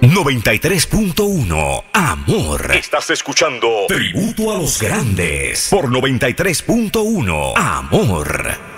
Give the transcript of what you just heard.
93.1 Amor. Estás escuchando Tributo a los Grandes por 93.1 Amor.